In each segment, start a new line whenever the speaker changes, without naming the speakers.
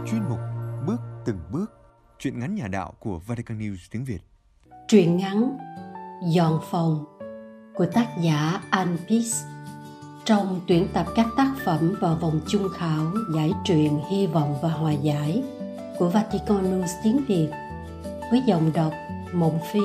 Chuyên mục Bước từng bước, truyện ngắn nhà đạo của Vatican News tiếng Việt.
Truyện ngắn Dọn phòng của tác giả Anne Peace trong tuyển tập các tác phẩm vào vòng chung khảo giải truyện Hy vọng và hòa giải của Vatican News tiếng Việt với giọng đọc Mộng Phi.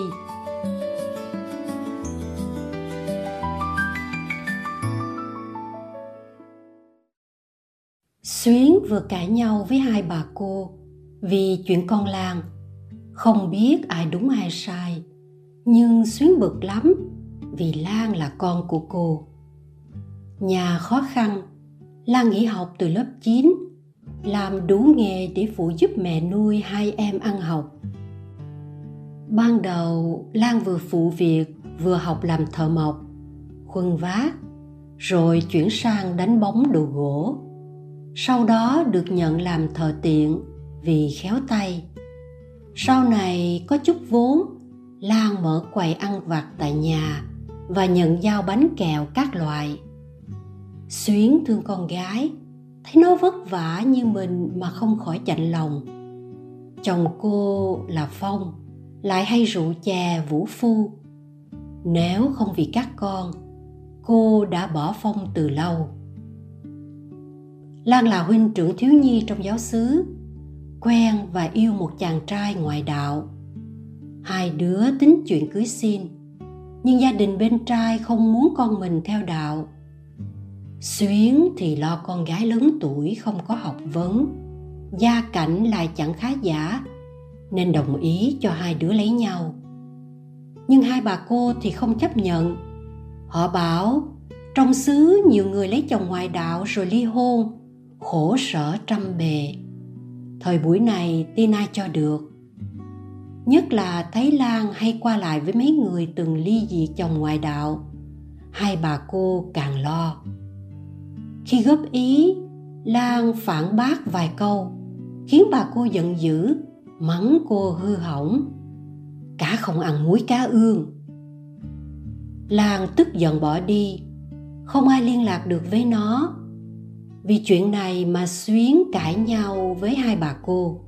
Xuyến vừa cãi nhau với hai bà cô vì chuyện con Lan. Không biết ai đúng ai sai, nhưng Xuyến bực lắm vì Lan là con của cô. Nhà khó khăn, Lan nghỉ học từ lớp 9, làm đủ nghề để phụ giúp mẹ nuôi hai em ăn học. Ban đầu Lan vừa phụ việc vừa học làm thợ mộc, khuân vác, rồi chuyển sang đánh bóng đồ gỗ. Sau đó được nhận làm thợ tiện vì khéo tay. Sau này có chút vốn, Lan mở quầy ăn vặt tại nhà và nhận giao bánh kẹo các loại. Xuyến thương con gái, thấy nó vất vả như mình mà không khỏi chạnh lòng. Chồng cô là Phong, lại hay rượu chè vũ phu. Nếu không vì các con, cô đã bỏ Phong từ lâu. Lan là huynh trưởng thiếu nhi trong giáo xứ, quen và yêu một chàng trai ngoại đạo. Hai đứa tính chuyện cưới xin, nhưng gia đình bên trai không muốn con mình theo đạo. Xuyến thì lo con gái lớn tuổi không có học vấn, gia cảnh lại chẳng khá giả, nên đồng ý cho hai đứa lấy nhau. Nhưng hai bà cô thì không chấp nhận. Họ bảo trong xứ nhiều người lấy chồng ngoại đạo rồi ly hôn, khổ sở trăm bề. Thời buổi này tin ai cho được. Nhất là thấy Lan hay qua lại với mấy người từng ly dị chồng ngoại đạo, hai bà cô càng lo. Khi góp ý, Lan phản bác vài câu, khiến bà cô giận dữ, mắng cô hư hỏng. Cá không ăn muối cá ương. Lan tức giận bỏ đi, không ai liên lạc được với nó. Vì chuyện này mà Xuyến cãi nhau với hai bà cô.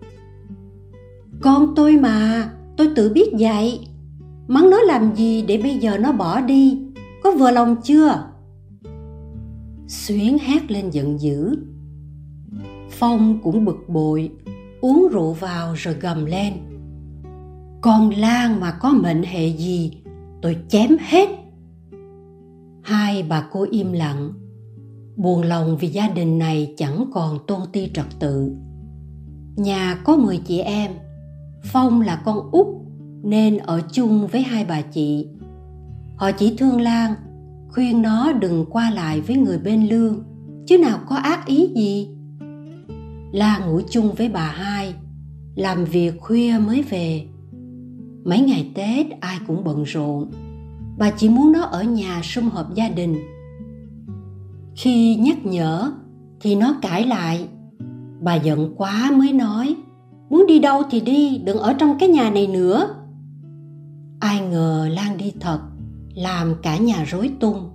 Con tôi mà, tôi tự biết vậy. Mắng nó làm gì để bây giờ nó bỏ đi, có vừa lòng chưa? Xuyến hét lên giận dữ. Phong cũng bực bội, uống rượu vào rồi gầm lên. Con Lan mà có mệnh hệ gì, tôi chém hết. Hai bà cô im lặng, buồn lòng vì gia đình này chẳng còn tôn ti trật tự. Nhà có 10 chị em, Phong là con út nên ở chung với hai bà chị. Họ chỉ thương Lan, khuyên nó đừng qua lại với người bên lương, chứ nào có ác ý gì. Lan ngủ chung với bà hai, làm việc khuya mới về. Mấy ngày Tết ai cũng bận rộn, bà chỉ muốn nó ở nhà sum họp gia đình. Khi nhắc nhở thì nó cãi lại. Bà giận quá mới nói, muốn đi đâu thì đi, đừng ở trong cái nhà này nữa. Ai ngờ Lan đi thật, làm cả nhà rối tung.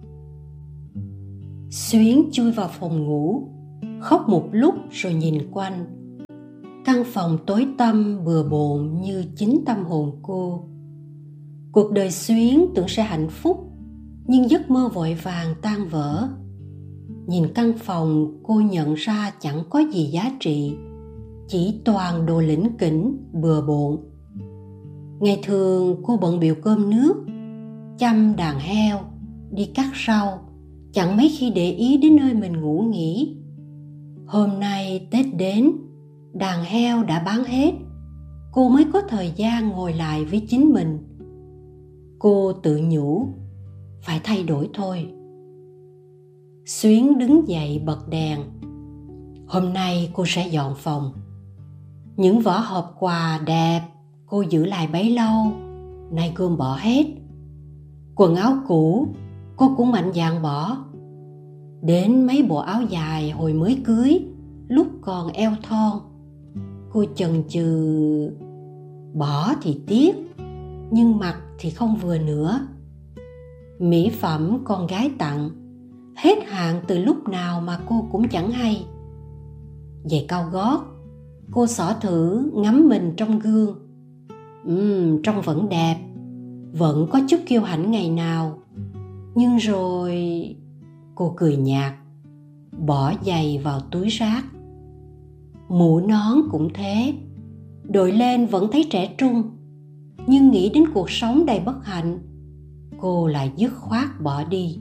Xuyến chui vào phòng ngủ, khóc một lúc rồi nhìn quanh. Căn phòng tối tăm bừa bộn như chính tâm hồn cô. Cuộc đời Xuyến tưởng sẽ hạnh phúc, nhưng giấc mơ vội vàng tan vỡ. Nhìn căn phòng, cô nhận ra chẳng có gì giá trị, chỉ toàn đồ lỉnh kỉnh, bừa bộn. Ngày thường cô bận bịu cơm nước, chăm đàn heo, đi cắt rau, chẳng mấy khi để ý đến nơi mình ngủ nghỉ. Hôm nay Tết đến, đàn heo đã bán hết, cô mới có thời gian ngồi lại với chính mình. Cô tự nhủ, phải thay đổi thôi. Xuyến đứng dậy bật đèn. Hôm nay cô sẽ dọn phòng. Những vỏ hộp quà đẹp cô giữ lại bấy lâu, nay gom bỏ hết. Quần áo cũ cô cũng mạnh dạn bỏ. Đến mấy bộ áo dài hồi mới cưới, lúc còn eo thon, cô chần chừ. Bỏ thì tiếc, nhưng mặc thì không vừa nữa. Mỹ phẩm con gái tặng, hết hạn từ lúc nào mà cô cũng chẳng hay. giày cao gót. Cô xỏ thử ngắm mình trong gương. Trông vẫn đẹp, vẫn có chút kiêu hãnh ngày nào. Nhưng rồi cô cười nhạt, bỏ giày vào túi rác. Mũ nón cũng thế, đội lên vẫn thấy trẻ trung, nhưng nghĩ đến cuộc sống đầy bất hạnh, cô lại dứt khoát bỏ đi.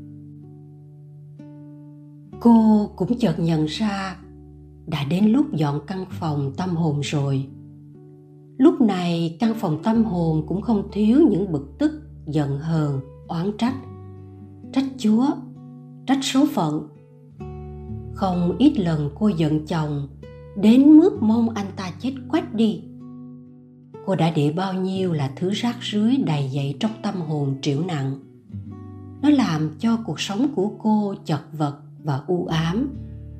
Cô cũng chợt nhận ra đã đến lúc dọn căn phòng tâm hồn rồi. Lúc này căn phòng tâm hồn cũng không thiếu những bực tức, giận hờn, oán trách. Trách Chúa, trách số phận. Không ít lần cô giận chồng đến mức mong anh ta chết quách đi. Cô đã để bao nhiêu là thứ rác rưới đầy dậy trong tâm hồn trĩu nặng. Nó làm cho cuộc sống của cô chật vật và u ám.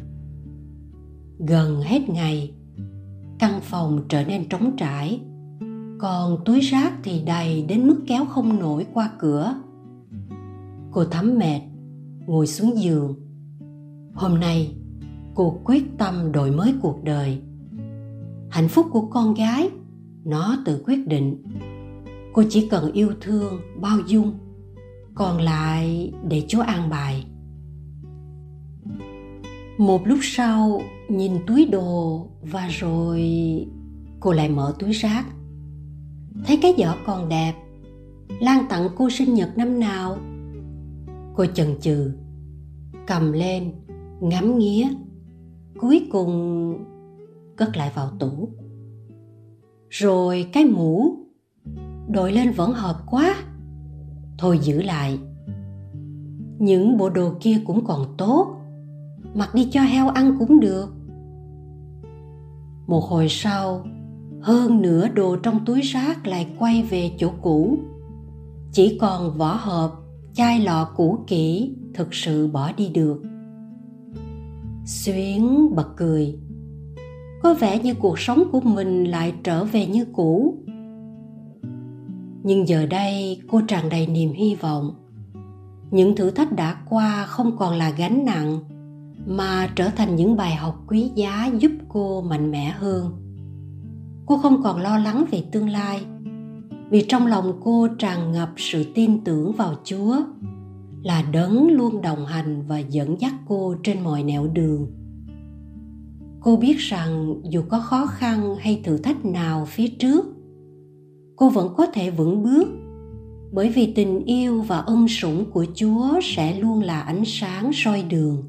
Gần hết ngày, căn phòng trở nên trống trải, còn túi rác thì đầy đến mức kéo không nổi qua cửa. Cô thấm mệt, ngồi xuống giường. Hôm nay, cô quyết tâm đổi mới cuộc đời. Hạnh phúc của con gái, nó tự quyết định. Cô chỉ cần yêu thương, bao dung, còn lại để Chúa an bài. Một lúc sau, nhìn túi đồ và rồi cô lại mở túi rác. Thấy cái giỏ còn đẹp, Lan tặng cô sinh nhật năm nào. Cô chần chừ, cầm lên, ngắm nghía, cuối cùng cất lại vào tủ. Rồi cái mũ, đội lên vẫn hợp quá, thôi giữ lại. Những bộ đồ kia cũng còn tốt, mặc đi cho heo ăn cũng được. Một hồi sau, hơn nửa đồ trong túi rác lại quay về chỗ cũ. Chỉ còn vỏ hộp, chai lọ cũ kỹ thực sự bỏ đi được. Xuyến bật cười. Có vẻ như cuộc sống của mình lại trở về như cũ. Nhưng giờ đây cô tràn đầy niềm hy vọng. Những thử thách đã qua không còn là gánh nặng, mà trở thành những bài học quý giá giúp cô mạnh mẽ hơn. Cô không còn lo lắng về tương lai, vì trong lòng cô tràn ngập sự tin tưởng vào Chúa, là đấng luôn đồng hành và dẫn dắt cô trên mọi nẻo đường. Cô biết rằng dù có khó khăn hay thử thách nào phía trước, cô vẫn có thể vững bước, bởi vì tình yêu và ân sủng của Chúa sẽ luôn là ánh sáng soi đường.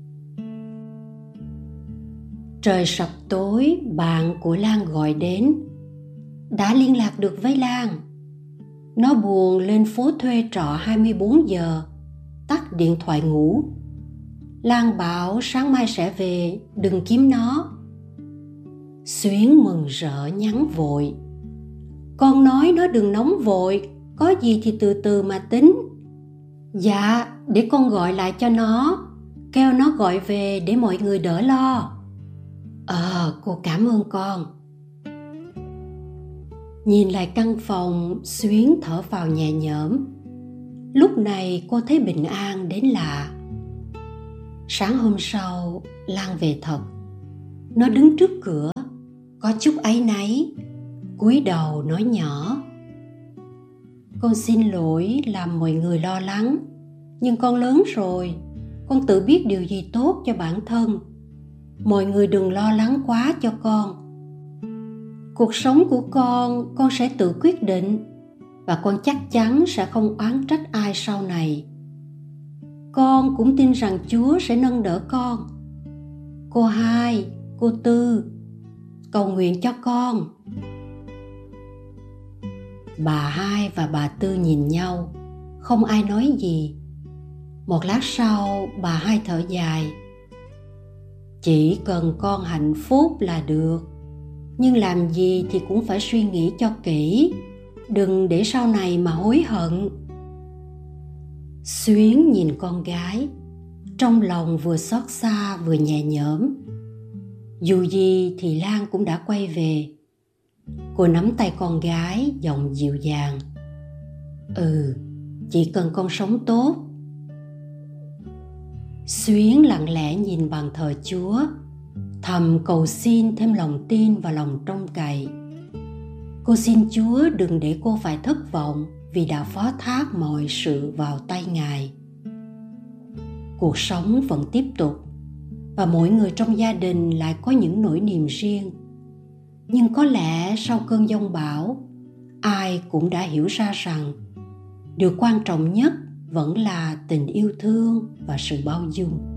Trời sập tối, bạn của Lan gọi đến. Đã liên lạc được với Lan. Nó buồn lên phố thuê trọ 24 giờ, tắt điện thoại ngủ. Lan bảo sáng mai sẽ về, đừng kiếm nó. Xuyến mừng rỡ nhắn vội. Con nói nó đừng nóng vội, có gì thì từ từ mà tính. Dạ, để con gọi lại cho nó, kêu nó gọi về để mọi người đỡ lo. Cô cảm ơn con. Nhìn lại căn phòng, Xuyến thở phào nhẹ nhõm. Lúc này cô thấy bình an đến lạ. Sáng hôm sau, Lan về thật. Nó đứng trước cửa, có chút áy náy, cúi đầu nói nhỏ. Con xin lỗi làm mọi người lo lắng, nhưng con lớn rồi, con tự biết điều gì tốt cho bản thân. Mọi người đừng lo lắng quá cho con. Cuộc sống của con sẽ tự quyết định, và con chắc chắn sẽ không oán trách ai sau này. Con cũng tin rằng Chúa sẽ nâng đỡ con. Cô Hai, cô Tư, cầu nguyện cho con. Bà Hai và bà Tư nhìn nhau, không ai nói gì. Một lát sau, bà Hai thở dài. Chỉ cần con hạnh phúc là được, nhưng làm gì thì cũng phải suy nghĩ cho kỹ, đừng để sau này mà hối hận. Xuyến nhìn con gái, trong lòng vừa xót xa vừa nhẹ nhõm. Dù gì thì Lan cũng đã quay về. Cô nắm tay con gái, giọng dịu dàng. Chỉ cần con sống tốt. Xuyến lặng lẽ nhìn bàn thờ Chúa. thầm cầu xin thêm lòng tin và lòng trông cậy. Cô xin Chúa đừng để cô phải thất vọng vì đã phó thác mọi sự vào tay Ngài. Cuộc sống vẫn tiếp tục và mỗi người trong gia đình lại có những nỗi niềm riêng. Nhưng có lẽ sau cơn giông bão, ai cũng đã hiểu ra rằng điều quan trọng nhất vẫn là tình yêu thương và sự bao dung.